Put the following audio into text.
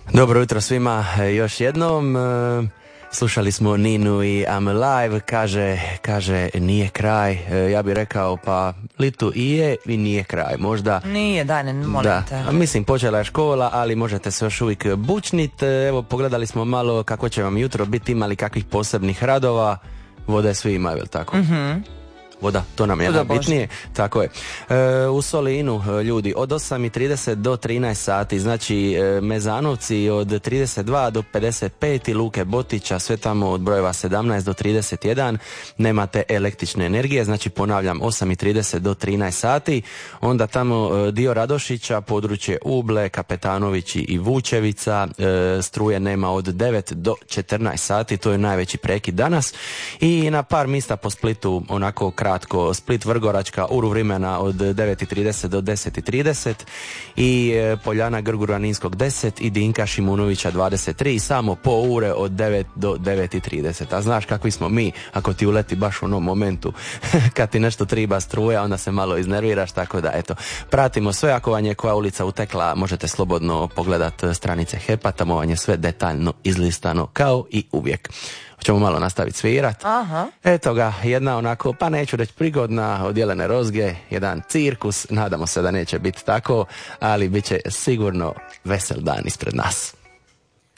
Dobro jutro svima još jednom. Slušali smo Ninu i I'm Alive, kaže nije kraj. Ja bih rekao pa litu i je i nije kraj. Možda nije, daj ne molim te. Mislim počela je škola, ali možete se još uvijek bučnit. Evo pogledali smo malo kako će vam jutro biti, imali kakvih posebnih radova. Vode svi imaju, jel tako? Voda, to nam je najbitnije. Tako je. U Solinu ljudi od 8:30 do 13 sati, znači Mezanovci od 32 do 55 i Luke Botića, sve tamo od brojeva 17 do 31 nemate električne energije, znači ponavljam 8:30 do 13 sati. Onda tamo dio Radošića, područje Uble, Kapetanovići i Vučevica, struje nema od 9 do 14 sati, to je najveći prekid danas. I na par mista po Splitu onako kratko, Split Vrgoračka uru vremena od 9:30 do 10:30 i Poljana Grgura Ninskog 10 i Dinka Šimunovića 23, samo po ure od 9 do 9:30. A znaš kakvi smo mi, ako ti uleti baš u onom momentu kad ti nešto triba struja, onda se malo iznerviraš, tako da eto, pratimo sve. Ako vam je koja ulica utekla, možete slobodno pogledat stranice HEP-a, tamo vam je sve detaljno izlistano kao i uvijek. Hoćemo malo nastaviti svirat. Eto ga, jedna onako, pa neću reći prigodna, od Jelene Rozge, jedan cirkus, nadamo se da neće biti tako, ali bit će sigurno vesel dan ispred nas.